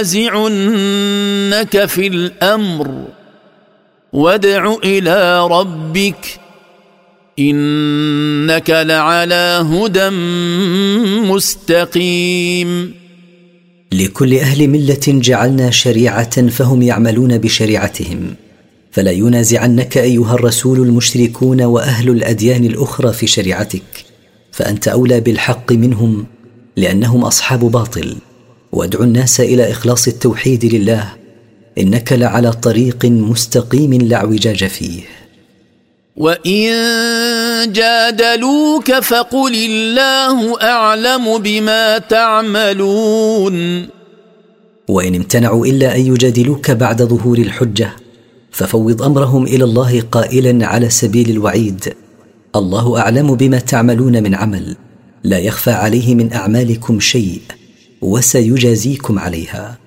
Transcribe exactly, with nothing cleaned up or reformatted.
ينازعنك في الأمر وادع إلى ربك إنك لعلى هدى مستقيم. لكل أهل ملة جعلنا شريعة فهم يعملون بشريعتهم، فلا ينازعنك أيها الرسول المشركون وأهل الأديان الأخرى في شريعتك، فأنت أولى بالحق منهم لأنهم أصحاب باطل. وادعو الناس إلى إخلاص التوحيد لله، إنك لعلى طريق مستقيم لا اعوجاج فيه. وإن جادلوك فقل الله أعلم بما تعملون. وإن امتنعوا إلا أن يجادلوك بعد ظهور الحجة ففوض أمرهم إلى الله قائلا على سبيل الوعيد: الله أعلم بما تعملون من عمل، لا يخفى عليه من أعمالكم شيء وسيجازيكم عليها.